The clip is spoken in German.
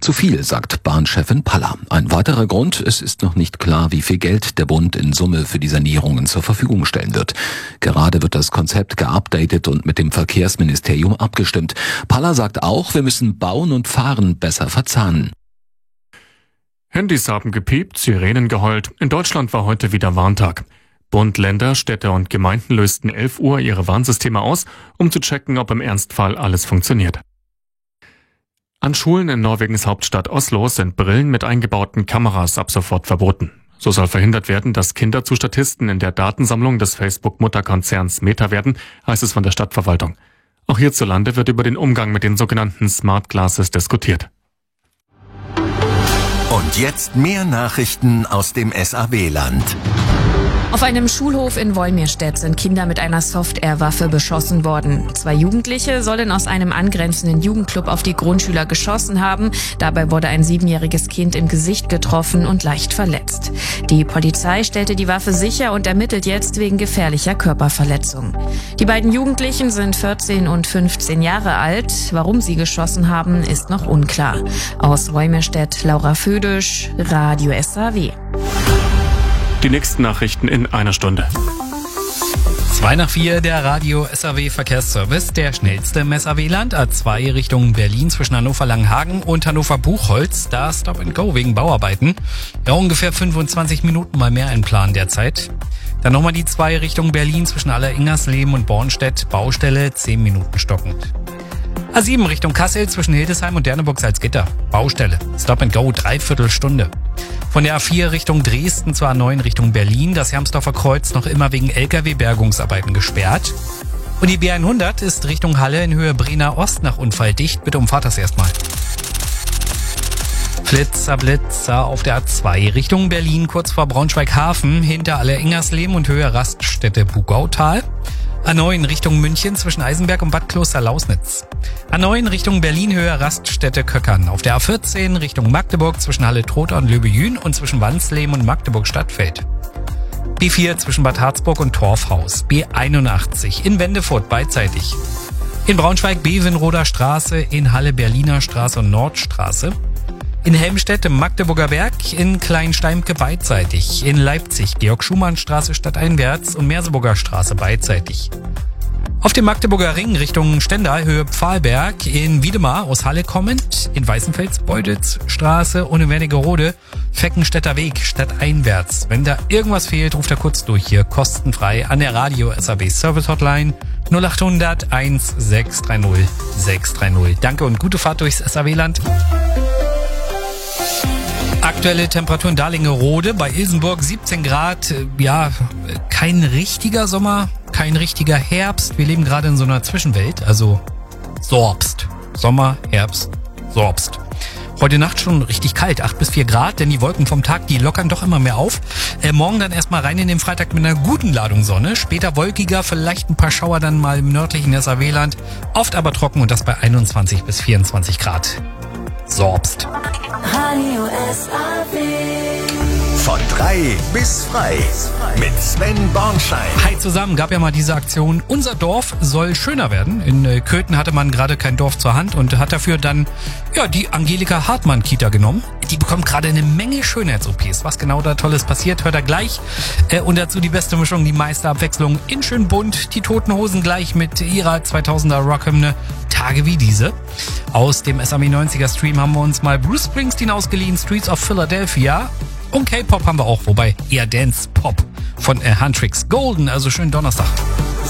zu viel, sagt Bahnchefin Paller. Ein weiterer Grund, es ist noch nicht klar, wie viel Geld der Bund in Summe für die Sanierungen zur Verfügung stellen wird. Gerade wird das Konzept geupdatet und mit dem Verkehrsministerium abgestimmt. Paller sagt auch, wir müssen Bauen und Fahren besser verzahnen. Handys haben gepiept, Sirenen geheult. In Deutschland war heute wieder Warntag. Bund, Länder, Städte und Gemeinden lösten 11 Uhr ihre Warnsysteme aus, um zu checken, ob im Ernstfall alles funktioniert. An Schulen in Norwegens Hauptstadt Oslo sind Brillen mit eingebauten Kameras ab sofort verboten. So soll verhindert werden, dass Kinder zu Statisten in der Datensammlung des Facebook-Mutterkonzerns Meta werden, heißt es von der Stadtverwaltung. Auch hierzulande wird über den Umgang mit den sogenannten Smart Glasses diskutiert. Und jetzt mehr Nachrichten aus dem SAW-Land. Auf einem Schulhof in Wolmirstedt sind Kinder mit einer Soft-Air-Waffe beschossen worden. 2 Jugendliche sollen aus einem angrenzenden Jugendclub auf die Grundschüler geschossen haben. Dabei wurde ein 7-jähriges Kind im Gesicht getroffen und leicht verletzt. Die Polizei stellte die Waffe sicher und ermittelt jetzt wegen gefährlicher Körperverletzung. Die beiden Jugendlichen sind 14 und 15 Jahre alt. Warum sie geschossen haben, ist noch unklar. Aus Wolmirstedt, Laura Födisch, Radio SAW. Die nächsten Nachrichten in einer Stunde. 3:02, der Radio SAW Verkehrsservice, der schnellste im SAW-Land. A2 Richtung Berlin zwischen Hannover-Langenhagen und Hannover-Buchholz. Da Stop and Go wegen Bauarbeiten. Ja, ungefähr 25 Minuten mal mehr Plan derzeit. Dann nochmal die 2 Richtung Berlin zwischen Alleringersleben und Bornstedt. Baustelle 10 Minuten stockend. A7 Richtung Kassel zwischen Hildesheim und Derneburg-Salzgitter. Baustelle. Stop and Go, 3/4 Stunde. Von der A4 Richtung Dresden zur A9 Richtung Berlin. Das Hermsdorfer Kreuz noch immer wegen LKW-Bergungsarbeiten gesperrt. Und die B100 ist Richtung Halle in Höhe Brenner Ost nach Unfall dicht. Bitte umfahrt das erstmal. Flitzer, Blitzer auf der A2 Richtung Berlin kurz vor Braunschweig-Hafen hinter Alleringersleben und Höhe Raststätte Bugautal. A9 Richtung München zwischen Eisenberg und Bad Kloster-Lausnitz. A9 Richtung Berlin Höhe Raststätte Köckern. Auf der A14 Richtung Magdeburg zwischen Halle-Trotha und Löbejün und zwischen Wansleben und Magdeburg-Stadtfeld. B4 zwischen Bad Harzburg und Torfhaus. B81 in Wendefurt beidseitig. In Braunschweig Bevenroder Straße, in Halle Berliner Straße und Nordstraße. In Helmstedt im Magdeburger Berg, in Kleinsteimke beidseitig, in Leipzig Georg-Schumann-Straße stadteinwärts und Merseburger Straße beidseitig. Auf dem Magdeburger Ring Richtung Stendal Höhe Pfahlberg, in Wiedemar aus Halle kommend, in Weißenfels Beutelsstraße und in Wernigerode Feckenstädter Weg stadteinwärts. Wenn da irgendwas fehlt, ruft er kurz durch hier kostenfrei an der Radio SAW Service Hotline 0800 1630 630. Danke und gute Fahrt durchs SAW-Land. Aktuelle Temperatur in Dahlingerode bei Ilsenburg 17 Grad. Ja, kein richtiger Sommer, kein richtiger Herbst. Wir leben gerade in so einer Zwischenwelt, also Sorbst. Sommer, Herbst, Sorbst. Heute Nacht schon richtig kalt, 8 bis 4 Grad, denn die Wolken vom Tag, die lockern doch immer mehr auf. Morgen dann erstmal rein in den Freitag mit einer guten Ladung Sonne. Später wolkiger, vielleicht ein paar Schauer dann mal im nördlichen SAW-Land. Oft aber trocken und das bei 21 bis 24 Grad. Sorbst. Radio SAW. Von 3 bis frei mit Sven Bornschein. Hi zusammen, gab ja mal diese Aktion Unser Dorf soll schöner werden. In Köthen hatte man gerade kein Dorf zur Hand und hat dafür dann die Angelika Hartmann Kita genommen. Die bekommt gerade eine Menge Schönheits-OPs. Was genau da Tolles passiert, hört er gleich. Und dazu die beste Mischung, die meiste Abwechslung in schön bunt. Die Toten Hosen gleich mit ihrer 2000er Rockhymne Tage wie diese. Aus dem SAW 90er Stream haben wir uns mal Bruce Springsteen ausgeliehen, Streets of Philadelphia. Und K-Pop haben wir auch, wobei eher Dance-Pop von Huntrix Golden, also schönen Donnerstag.